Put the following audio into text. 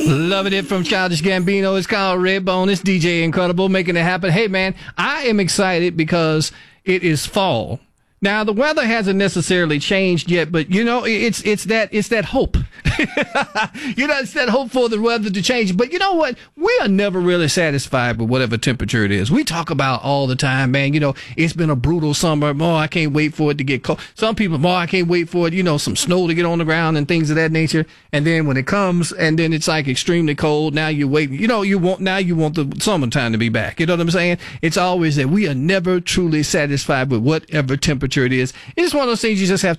Loving it from Childish Gambino. It's called Redbone. It's DJ Incredible making it happen. Hey, man, I am excited because it is fall. Now, the weather hasn't necessarily changed yet, but, you know, it's that hope. It's that hope for the weather to change. But you know what? We are never really satisfied with whatever temperature it is. We talk about all the time, man, it's been a brutal summer. I can't wait for it to get cold. Some people, I can't wait for it, some snow to get on the ground and things of that nature. And then when it comes and then it's like extremely cold, now you're waiting. You want the summertime to be back. You know what I'm saying? It's always that we are never truly satisfied with whatever temperature it is. It's one of those things you just have